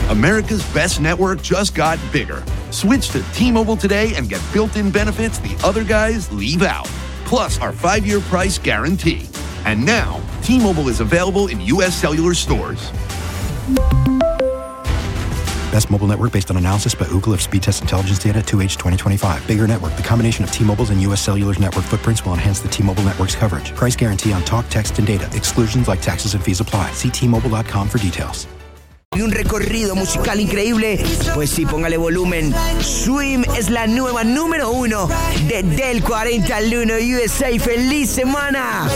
America's best network just got bigger. Switch to T-Mobile today and get built-in benefits the other guys leave out. Plus our 5-year price guarantee. And now, T-Mobile is available in U.S. cellular stores. Best mobile network based on analysis by Ookla of speed test intelligence data 2H 2025. Bigger network. The combination of T-Mobile's and U.S. Cellular's network footprints will enhance the T-Mobile network's coverage. Price guarantee on talk, text, and data. Exclusions like taxes and fees apply. See T-Mobile.com for details. Y un recorrido musical increíble, pues sí, póngale volumen. Swim es la nueva número 1 de Del 40 al 1 USA. ¡Feliz semana!